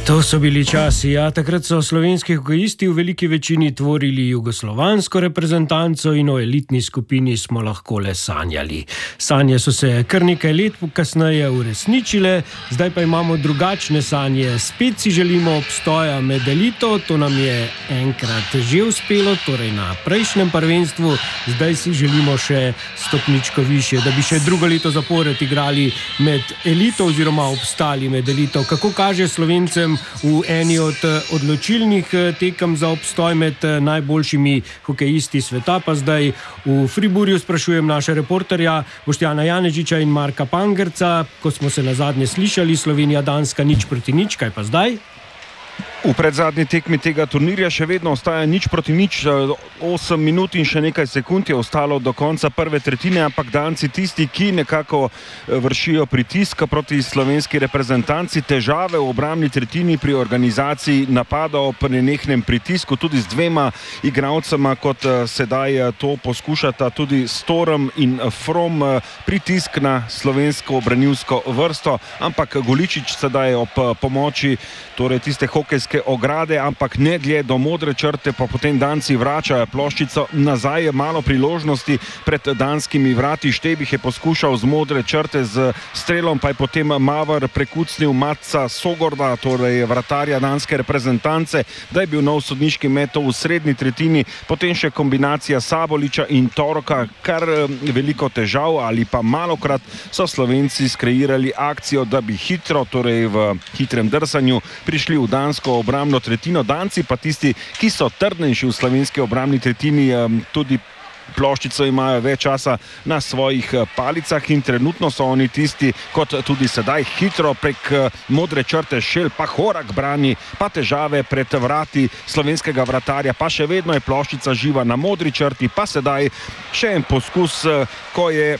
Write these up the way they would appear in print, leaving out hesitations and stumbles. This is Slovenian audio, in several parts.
To so bili časi, ja, takrat so slovenski hokejisti v veliki večini tvorili jugoslovansko reprezentanco in o elitni skupini smo lahko le sanjali. Sanje so se kar nekaj let kasneje uresničile, zdaj pa imamo drugačne sanje. Spet si želimo obstoja med elito, to nam je enkrat že uspelo, torej na prejšnjem prvenstvu, zdaj si želimo še stopničko višje, da bi še drugo leto zapored igrali med elito oziroma obstali med elito. Kako kaže Slovencem v eni od odločilnih tekem za obstoj med najboljšimi hokejisti sveta, pa zdaj v Friburju sprašujem naše reporterja Boštjana Janežiča in Marka Pangerca. Ko smo se nazadnje slišali, Slovenija-Danska 0-0, kaj pa zdaj? V predzadnji tekmi tega turnirja še vedno ostaja 0-0, 8 minut in še nekaj sekund je ostalo do konca prve tretjine, ampak Danci tisti, ki nekako vršijo pritisk proti slovenski reprezentanci, težave v obrambni tretjini pri organizaciji napadov ob nenehnem pritisku, tudi z dvema igralcema, kot sedaj to poskušata tudi Storm in From, pritisk na slovensko branilsko vrsto, ampak Goličič sedaj ob pomoči torej tiste hokejske ograde, ampak ne dlje do modre črte, pa potem Danci vračajo ploščico nazaj, malo priložnosti pred danskimi vrati. Štebih je poskušal z modre črte z strelom, pa je potem Mavr prekucnil Matca Sogorda, torej vratarja danske reprezentance, da je bil nov sodniški met v srednji tretjini, potem še kombinacija Saboliča in Toroka, kar veliko težav ali pa malokrat so Slovenci skreirali akcijo, da bi hitro, torej v hitrem drsanju, prišli v dansko obrambno tretjino. Danci pa tisti, ki so trdnejši v slovenski obrambni tretjini, tudi ploščico imajo več časa na svojih palicah in trenutno so oni tisti, kot tudi sedaj, hitro prek modre črte Šel, pa Horak brani, pa težave pred vrati slovenskega vratarja, pa še vedno je ploščica živa na modri črti, pa sedaj še en poskus, ko je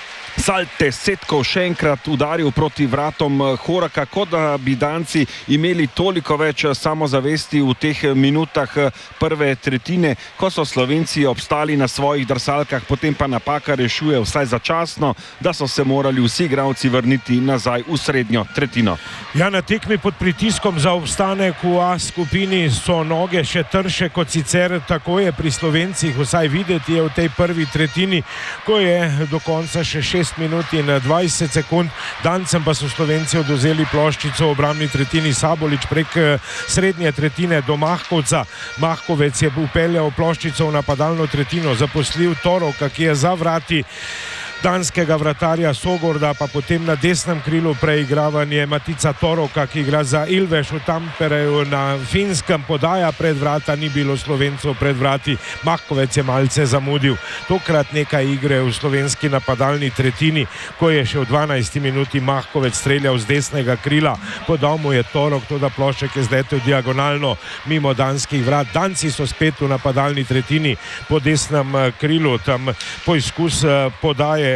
Salte Setkov še enkrat udaril proti vratom Horaka, kot da bi Danci imeli toliko več samozavesti v teh minutah prve tretjine, ko so Slovenci obstali na svojih drsalkah, potem pa napaka rešuje vsaj začasno, da so se morali vsi igralci vrniti nazaj v srednjo tretjino. Ja, na tekmi pod pritiskom za obstanek v A skupini so noge še trše kot sicer, tako je pri Slovencih, vsaj videti je v tej prvi tretjini, ko je do konca še 6 minut in 20 sekund. Dancem pa so Slovenci odvzeli ploščico v obrambni tretjini. Sabolič prek srednje tretjine do Mahkovca. Mahkovec je upeljal ploščico v napadalno tretjino, zaposlil Toroka, ki je za vrati danskega vratarja Sogorda, pa potem na desnem krilu preigravanje Matica Toroka, ki igra za Ilves v Tampereju na Finskem, podaja pred vrata, ni bilo Slovencov pred vrati, Mahkovec je malce zamudil. Tokrat nekaj igre v slovenski napadalni tretjini, ko je še v 12 minuti Mahkovec streljal z desnega krila, podal mu je Torok, toda plošček je zletel diagonalno mimo danskih vrat. Danci so spet v napadalni tretjini po desnem krilu, tam poizkus podaje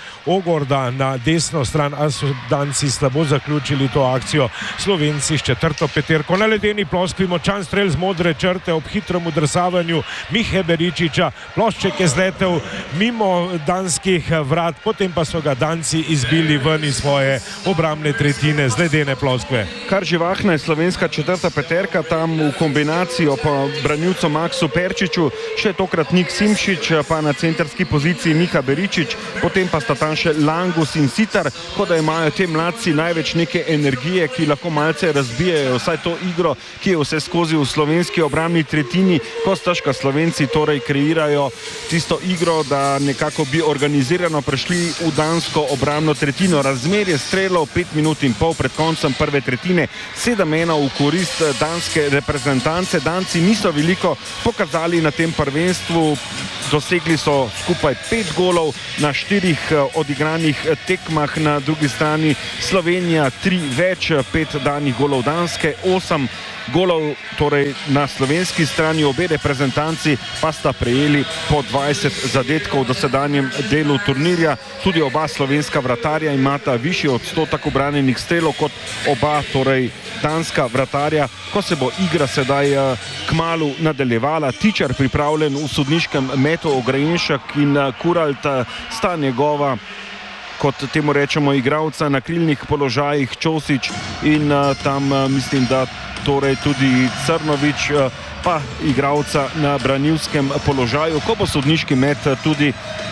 Ogorda na desno stran, a so Danci slabo zaključili to akcijo. Slovenci s četrto peterko na ledeni ploskvi, močan strel z modre črte ob hitrem udrsavanju Mihe Beričiča, plošček je zletel mimo danskih vrat, potem pa so ga Danci izbili ven iz svoje obrambne tretjine z ledene ploskve. Kar živahna je slovenska četrta peterka, tam v kombinaciji po branilcu Maksu Perčiču, še tokrat Nik Simšič, pa na centrski poziciji Miha Beričič, potem pa sta tam še Langus in Sitar, kot da imajo te mladci največ neke energije, ki lahko malce razbijajo vsaj to igro, ki je vse skozi v slovenski obrambni tretjini, ko stežka Slovenci torej kreirajo tisto igro, da nekako bi organizirano prišli v dansko obrambno tretjino. Razmerje strelov 5 minut in pol pred koncem prve tretjine, 7-1 v korist danske reprezentance. Danci niso veliko pokazali na tem prvenstvu, dosegli so skupaj 5 golov na 4 odigranih tekmah, na drugi strani Slovenija 3 več, 5 danih golov Danske, 8 golov, torej na slovenski strani obe reprezentanci pa sta prejeli po 20 zadetkov v dosedanjem delu turnirja. Tudi oba slovenska vratarja imata višji odstotek ubranjenih strelov kot oba, torej danska vratarja. Ko se bo igra sedaj kmalu nadaljevala, Tičar pripravljen v sodniškem metu, Ograjenšek in Kuralt sta njegova, kot temu rečemo, igralca na krilnih položajih, Čosič in tam mislim, da torej tudi Crnovič, pa igralca na branilskem položaju, ko bo sodniški met tudi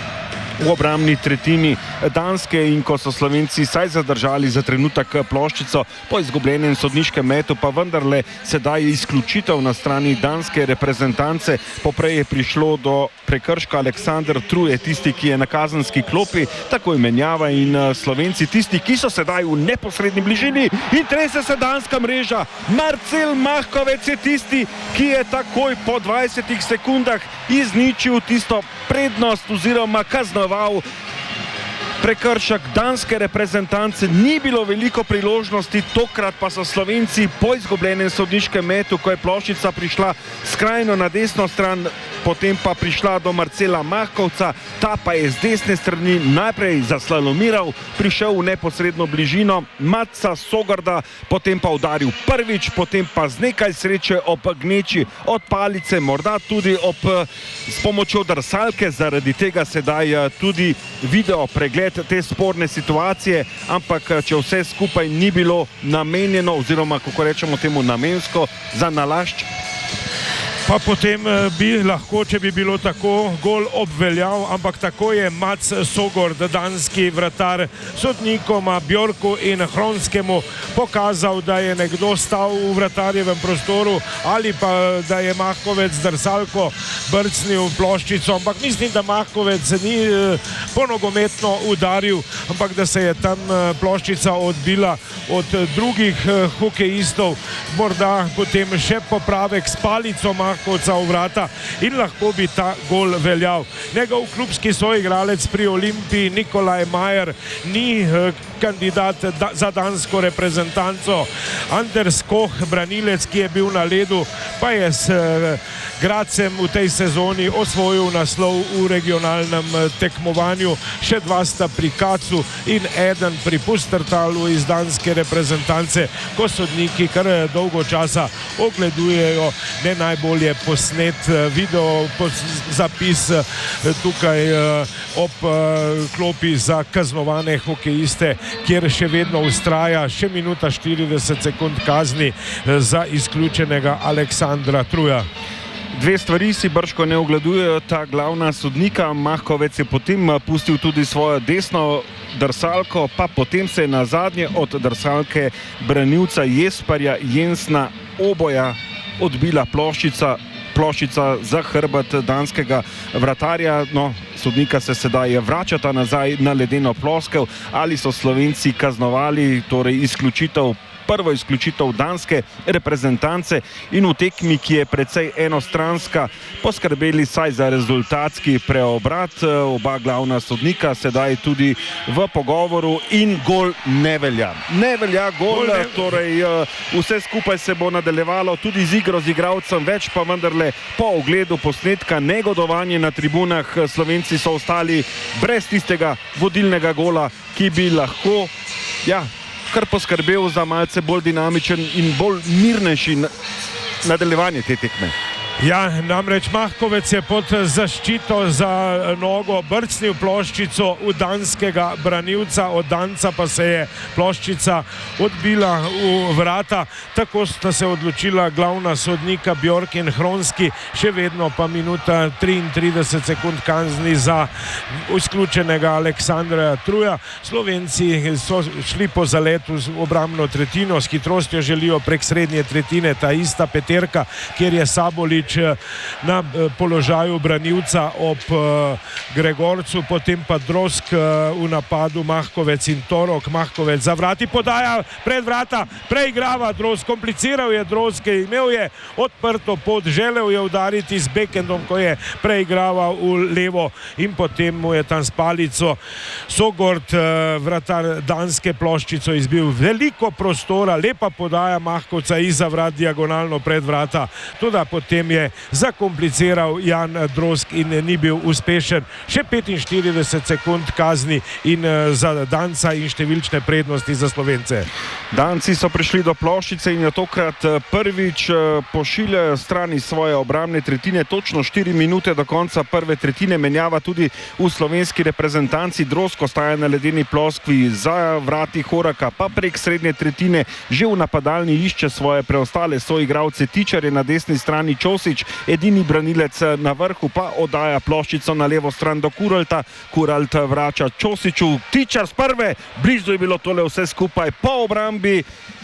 v obrambni tretjini Danske in ko so Slovenci saj zadržali za trenutek ploščico po izgubljenem sodniškem metu, pa vendarle sedaj izključitev na strani danske reprezentance. Poprej je prišlo do prekrška. Aleksander Truje, tisti, ki je na kazenski klopi, takoj menjava in Slovenci, tisti, ki so sedaj v neposredni bližini in trese se danska mreža. Marcel Mahkovec je tisti, ki je takoj po 20 sekundah izničil tisto prednost oziroma kaznoval prekršek danske reprezentance. Ni bilo veliko priložnosti, tokrat pa so Slovenci po izgubljenem sodniškem metu, ko je ploščica prišla skrajno na desno stran, potem pa prišla do Marcela Mahkovca, ta pa je z desne strani najprej zaslalomiral, prišel v neposredno bližino Matca Sogorda, potem pa udaril prvič, potem pa z nekaj sreče ob gneči od palice, morda tudi s pomočjo drsalke, zaradi tega sedaj tudi video pregled te sporne situacije, ampak če vse skupaj ni bilo namenjeno oziroma, kako rečemo temu, namensko za nalašč, pa potem bi lahko, če bi bilo tako, gol obveljal, ampak tako je Mac Sogord, danski vratar, sodnikoma Bjorku in Hronskemu pokazal, da je nekdo stal v vratarjevem prostoru ali pa da je Mahkovec drsalko brcnil ploščico, ampak mislim, da Mahkovec ni ponogometno udaril, ampak da se je tam ploščica odbila od drugih hokejistov, morda potem še popravek s palico Mahkovca v vrata in lahko bi ta gol veljal. Njegov klubski soigralec pri Olimpiji Nikolaj Majer ni kandidat za dansko reprezentanco. Anders Koch, branilec, ki je bil na ledu, pa je s Gradcem v tej sezoni osvojil naslov v regionalnem tekmovanju. Še dva sta pri Kacu in eden pri Pustertalu iz danske reprezentance, ko sodniki kar dolgo časa ogledujejo ne najbolje posnet video zapis tukaj ob klopi za kaznovane hokejiste, kjer še vedno ustraja še minuta 40 sekund kazni za izključenega Aleksandra Truja. Dve stvari si brško ne ogledujejo ta glavna sodnika. Mahkovec je potem pustil tudi svojo desno drsalko, pa potem se je nazadnje od drsalke branilca Jesperja Jensna oboja odbila ploščica za hrbet danskega vratarja. No, sodnika se sedaj vračata nazaj na ledeno ploskev. Ali so Slovenci kaznovali, torej prvo izključitev danske reprezentance in v tekmi, ki je precej enostranska, poskrbeli saj za rezultatski preobrat. Oba glavna sodnika sedaj tudi v pogovoru in gol ne velja. Ne velja gol, torej vse skupaj se bo nadaljevalo tudi z igro z igralcem, več pa vendarle po ogledu posnetka negodovanje na tribunah. Slovenci so ostali brez tistega vodilnega gola, ki bi lahko, kar poskrbel za malce bolj dinamičen in bolj mirnejši nadaljevanje te tekme. Ja, namreč Mahkovec je pod zaščito za nogo brcnil ploščico v danskega branilca, od danca pa se je ploščica odbila v vrata. Tako sta se odločila glavna sodnika Bjork in Hronski, še vedno pa minuta 33 sekund kazni za izključenega Aleksandra Truja. Slovenci so šli po zaletu z obrambno tretjino, s hitrostjo želijo prek srednje tretjine, ta ista peterka, kjer je Sabolič na položaju branilca ob Gregorcu, potem pa Drozg v napadu, Mahkovec in Torok. Mahkovec za vrati podaja pred vrata, preigrava Drozg, kompliciral je Drozg, imel je odprto pot, želel je udariti z bekendom, ko je preigraval v levo in potem mu je tam s palico Sogord, vratar danske, ploščico izbil. Veliko prostora, lepa podaja Mahkovca izza vrat diagonalno pred vrata, tudi potem je zakompliciral Jan Drozg in ni bil uspešen. Še 45 sekund kazni in za Danca in številčne prednosti za Slovence. Danci so prišli do ploščice in jo tokrat prvič pošiljajo strani svoje obrambne tretjine. Točno 4 minute do konca prve tretjine menjava tudi v slovenski reprezentanci. Drozg ostaja na ledeni ploskvi za vrati Horaka, pa prek srednje tretjine že v napadalni išče svoje preostale soigralce. Tičar je na desni strani, Čosić, edini branilec na vrhu, pa oddaja ploščico na levo stran do Kuralta. Kuralt vrača Čosiću, Tičar z prve, blizu je bilo tole vse skupaj po obrambi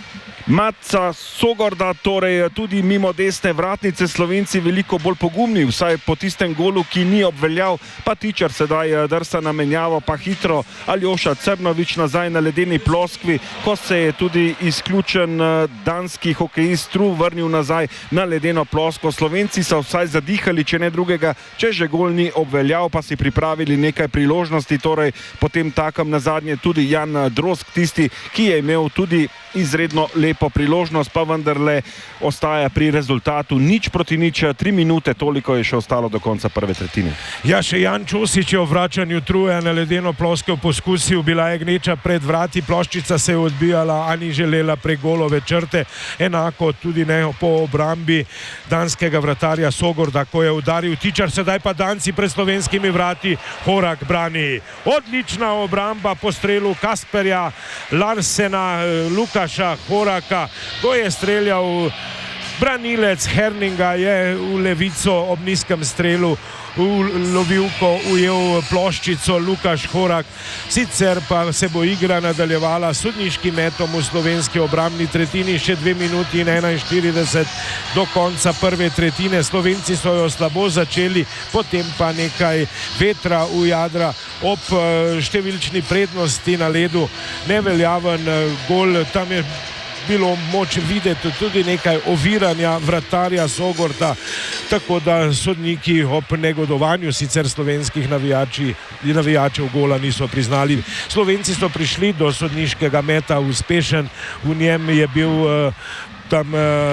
Matca Sogorda, torej tudi mimo desne vratnice. Slovenci veliko bolj pogumni, vsaj po tistem golu, ki ni obveljal, pa Tičar sedaj drsa na menjavo, pa hitro Aljoša Crnović nazaj na ledeni ploskvi, ko se je tudi izključen danski hokejist Struv vrnil nazaj na ledeno plosko. Slovenci so vsaj zadihali, če ne drugega, če že gol ni obveljal, pa si pripravili nekaj priložnosti, torej potem takem nazadnje tudi Jan Drozg, tisti, ki je imel tudi izredno lepo priložnost, pa vendarle ostaja pri rezultatu 0:0, 3 minute, toliko je še ostalo do konca prve tretjine. Ja, še Jan Čosić je v vračanju Truja na ledeno ploskev poskusil, bila je gneča pred vrati, ploščica se je odbijala, a ni želela prek golove črte, enako tudi ne po obrambi danskega vratarja Sogorda, ko je udaril Tičar. Sedaj pa Danci pred slovenskimi vrati, Horak brani. Odlična obramba po strelu Kasperja Larsena, Lukaša Horaka, ko je streljal branilec Herninga, je v levico ob nizkem strelu v lovilko ujel ploščico Lukaš Horak. Sicer pa se bo igra nadaljevala s sodniškim metom v slovenski obrambni tretjini, še 2 minuti in 41 do konca prve tretjine. Slovenci so jo slabo začeli, potem pa nekaj vetra v jadra ob številčni prednosti na ledu. Neveljaven gol, tam je bilo moč videti tudi nekaj oviranja vratarja Sogorda, tako da sodniki ob negodovanju sicer slovenskih navijačev gola niso priznali. Slovenci so prišli do sodniškega meta uspešen, v njem je bil tam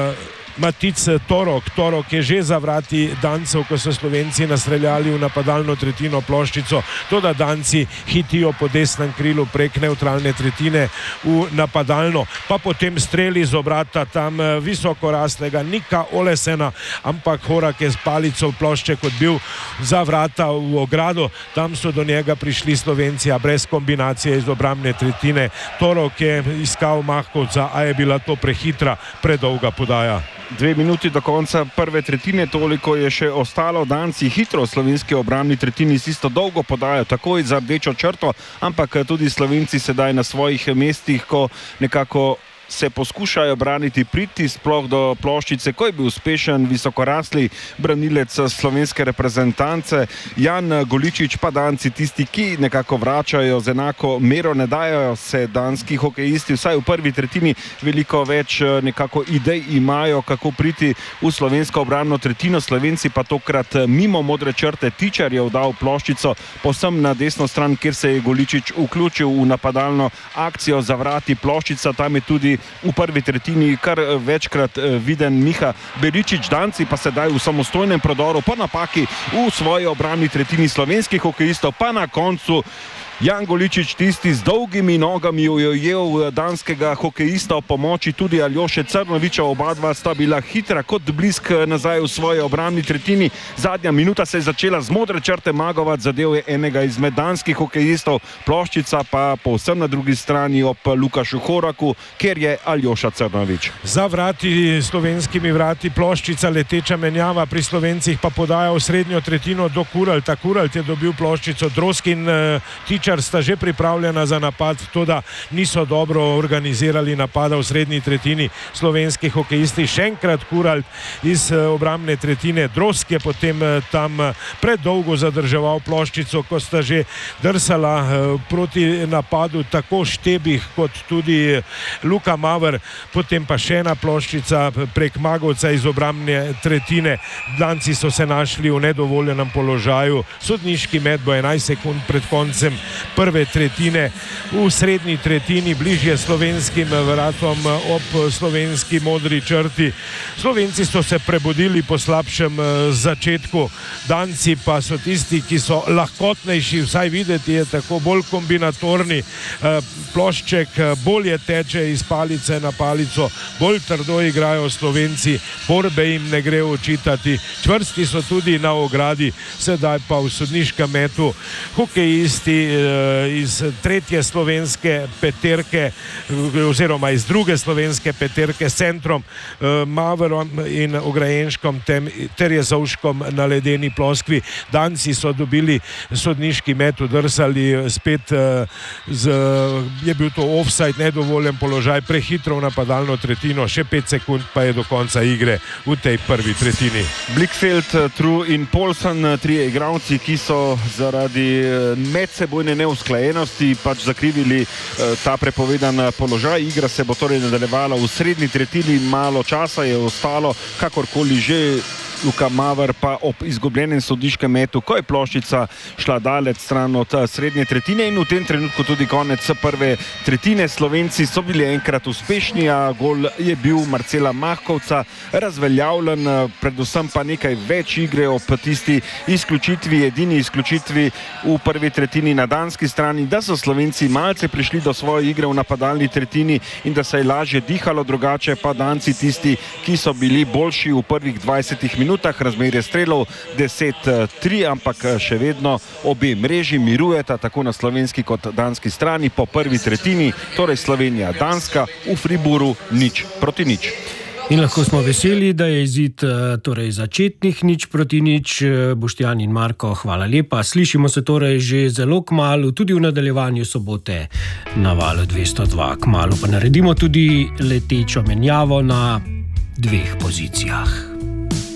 Matic Torok. Torok je že za vrati Dancev, ko so Slovenci nastreljali v napadalno tretjino ploščico, toda Danci hitijo po desnem krilu prek neutralne tretjine v napadalno, pa potem streli z obrata tam visokoraslega Nika Olesena, ampak Horak je s palico plošček odbil za vrata v ogrado, tam so do njega prišli Slovenci, a brez kombinacije iz obrambne tretjine. Torok je iskal Mahkovca, a je bila to prehitra, predolga podaja. 2 minuti do konca prve tretjine, toliko je še ostalo. Danci hitro v slovenski obrambni tretjini s isto dolgo podajo takoj za rdečo črto, ampak tudi Slovenci sedaj na svojih mestih, ko nekako se poskušajo braniti, priti sploh do ploščice, ko je bil uspešen visokorasli branilec slovenske reprezentance Jan Goličič, pa Danci tisti, ki nekako vračajo z enako mero. Ne dajo se danski hokejisti, vsaj v prvi tretjini, veliko več nekako idej imajo, kako priti v slovensko obrambno tretjino. Slovenci pa tokrat mimo modre črte. Tičar je oddal ploščico povsem na desno stran, kjer se je Goličič vključil v napadalno akcijo za vrati ploščica. Tam je tudi v prvi tretjini kar večkrat viden Miha Beričič. Danci pa sedaj v samostojnem prodoru po napaki v svoji obrambni tretjini slovenskih hokejistov, pa na koncu Jan Goličič, tisti z dolgimi nogami, ujel danskega hokejista o pomoči tudi Aljoše Crnovića. Oba dva sta bila hitra kot blisk nazaj v svoji obrambni tretjini. Zadnja minuta se je začela z modre črte, Magovat zadev je enega izmed danskih hokejistov, ploščica pa povsem na drugi strani ob Lukašu Horaku, kjer je Aljoša Crnović. Za vrati, slovenskimi vrati, ploščica, leteča menjava, pri Slovencih pa podaja v srednjo tretjino do Kuralta. Kuralt je dobil ploščico, Drozg in Tičar sta že pripravljena za napad, toda niso dobro organizirali napada v srednji tretjini slovenski hokejisti. Še enkrat Kuralt iz obrambne tretjine, Drozg je potem tam predolgo zadrževal ploščico, ko sta že drsala proti napadu tako Štebih kot tudi Luka Maver, potem pa še ena ploščica prek Magovca iz obrambne tretjine. Danci so se našli v nedovoljenem položaju, sodniški met bo 11 sekund pred koncem prve tretjine. V srednji tretjini, bližje slovenskim vratom ob slovenski modri črti. Slovenci so se prebudili po slabšem začetku, Danci pa so tisti, ki so lahkotnejši, vsaj videti je tako, bolj kombinatorni. Plošček bolje teče iz palice na palico, bolj trdo igrajo Slovenci, borbe jim ne gre očitati, čvrsti so tudi na ogradi. Sedaj pa v sodniškem metu hokejisti iz tretje slovenske peterke oziroma iz druge slovenske peterke s centrom Maverom in Ograjenškom ter Jezovškom na ledeni ploskvi. Danci so dobili sodniški met, udrsali spet je bil to offside, nedovoljen položaj, prehitro v napadalno tretjino, še 5 sekund pa je do konca igre v tej prvi tretjini. Blichfeld, Tru in Polson, trije igralci, ki so zaradi medsebojne neusklajenosti pač zakrivili ta prepovedan položaj. Igra se bo torej nadaljevala v srednji tretjini, malo časa je ostalo, kakorkoli že. Luka Maver pa ob izgubljenem sodniškem metu, ko je ploščica šla daleč stran od srednje tretjine, in v tem trenutku tudi konec prve tretjine. Slovenci so bili enkrat uspešni, a gol je bil Marcela Mahkovca razveljavljen, predvsem pa nekaj več igre ob tisti izključitvi, edini izključitvi v prvi tretjini na danski strani, da so Slovenci malce prišli do svoje igre v napadalni tretjini in da se je lažje dihalo, drugače pa Danci tisti, ki so bili boljši v prvih 20 minutah. Razmerje strelov 10-3, ampak še vedno obe mreži mirujeta tako na slovenski kot danski strani po prvi tretjini, torej Slovenija-Danska v Fribourgu 0-0. In lahko smo veseli, da je izid torej začetnih 0-0. Boštjan in Marko, hvala lepa. Slišimo se torej že zelo kmalu, tudi v nadaljevanju sobote na Valu 202. Kmalu pa naredimo tudi letečo menjavo na 2 pozicijah.